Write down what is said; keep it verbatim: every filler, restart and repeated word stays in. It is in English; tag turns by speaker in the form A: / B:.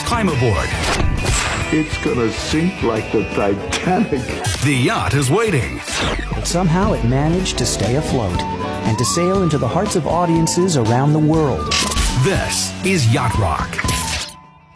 A: Climb aboard.
B: It's gonna sink like the Titanic.
A: The yacht is waiting.
C: But somehow it managed to stay afloat and to sail into the hearts of audiences around the world.
A: This is Yacht Rock.